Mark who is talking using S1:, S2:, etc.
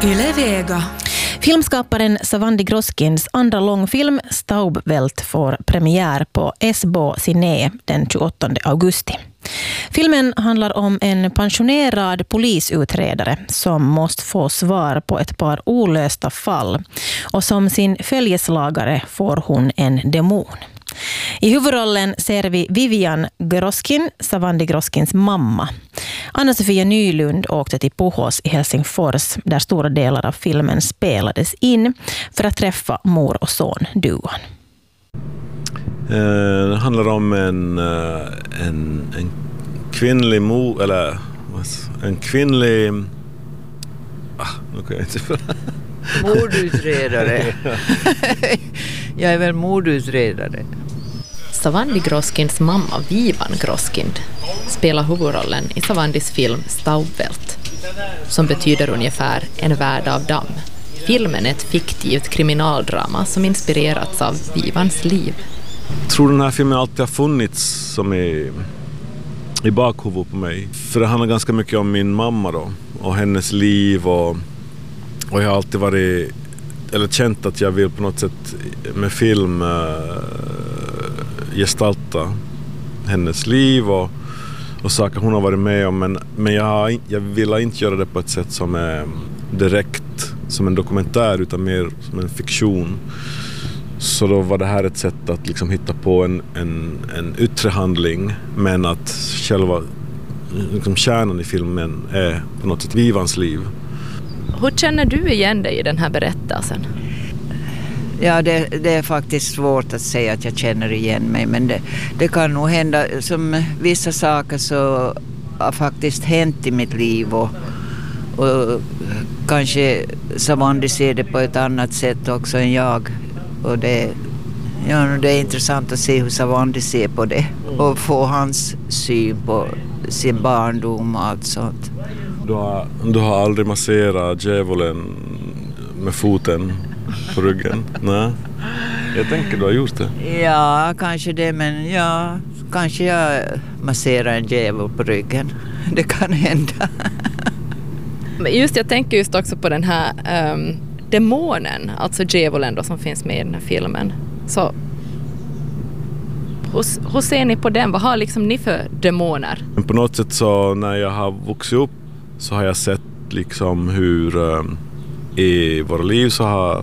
S1: Yle Vega. Filmskaparen Savandi Groskins andra långfilm Staubwelt får premiär på SBO Cine den 28 augusti. Filmen handlar om en pensionerad polisutredare som måste få svar på ett par olösta fall, och som sin följeslagare får hon en demon. I huvudrollen ser vi Vivian Groskin, Savandi Groskins mamma. Anna-Sofia Nylund åkte till Puhos i Helsingfors, där stora delar av filmen spelades in, för att träffa mor och son duon.
S2: Det handlar om en kvinnlig en kvinnlig
S3: mordutredare. Jag är väl mordutredare.
S4: Savandi Groskins mamma Vivian Groskind spelar huvudrollen i Savandis film Staubwelt, som betyder ungefär en värld av damm. Filmen är ett fiktivt kriminaldrama som inspirerats av Vivians liv.
S2: Jag tror den här filmen alltid har funnits som i bakhuvudet på mig. För det handlar ganska mycket om min mamma då, och hennes liv, och jag har alltid känt att jag vill på något sätt med film gestalta hennes liv och saker hon har varit med om, men jag vill inte göra det på ett sätt som är direkt som en dokumentär, utan mer som en fiktion. Så då var det här ett sätt att liksom hitta på en yttre handling, men att själva liksom kärnan i filmen är på något sätt Vivans liv.
S4: Hur känner du igen dig i den här berättelsen?
S3: Ja, det är faktiskt svårt att säga att jag känner igen mig, men det kan nog hända, som vissa saker så har faktiskt hänt i mitt liv, och kanske Savandi ser det på ett annat sätt också än jag, och det är intressant att se hur Savandi ser på det och få hans syn på sin barndom och allt sånt.
S2: Du har aldrig masserat djävulen med foten på ryggen? Nej. Jag tänker du har gjort det.
S3: Ja, kanske det, men ja, kanske jag masserar en djävul på ryggen. Det kan hända.
S4: Jag tänker just också på den här demonen, alltså djävulen då, som finns med i den här filmen. Så hur ser ni på den? Vad har liksom ni för demoner?
S2: Men på något sätt så när jag har vuxit upp så har jag sett liksom hur i våra liv så har